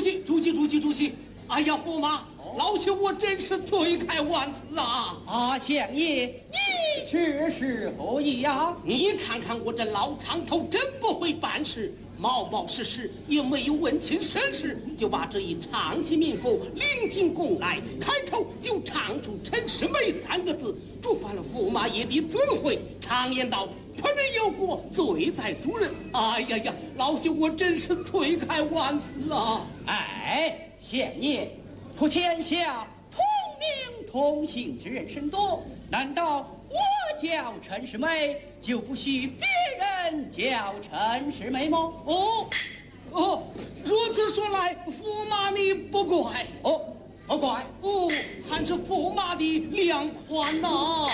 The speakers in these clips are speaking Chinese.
主席！哎呀，驸马，老朽我真是罪该万死啊！ 阿相爷，你这是何意呀？ 你看看我这老苍头，真不会办事，冒失，也没有问清身世，就把这一唱起民妇领进宫来，开口就唱出陈世美三个字，触犯了驸马爷的尊讳。常言道，不能有过，罪在主人。哎呀，老朽我真是罪该万死啊！ 哎，相爷，普天下同名同姓之人甚多，难道我叫陈世美，就不许别人叫陈世美吗？ 哦，如此说来，驸马你不怪不怪还是驸马的量宽呐！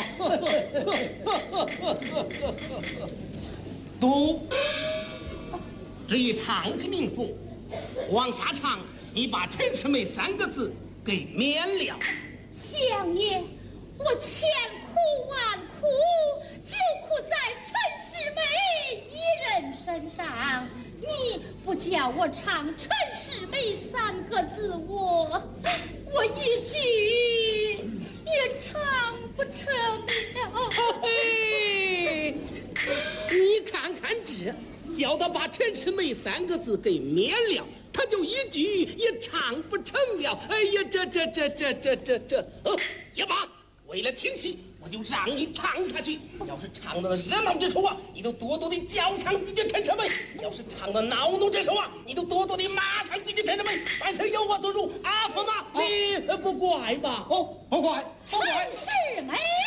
读，这一唱起民妇，往下唱，你把陈世美三个字给免了。 相爷，我千苦万苦，就苦在陈世美一人身上。你不叫我唱陈世美三个字，我一句也唱不成了。 嘿，你看看这，叫他把陈世美三个字给免了，他就一句也唱不成了。哎呀，这，也罢，为了听戏，我就让你唱下去。要是唱到热闹之处啊，你就多多的叫唱几句陈世美；要是唱到恼怒之处啊，你就多多的骂唱几句陈世美。凡事有我做主，驸马你不怪吧？ 不怪。 陈世美。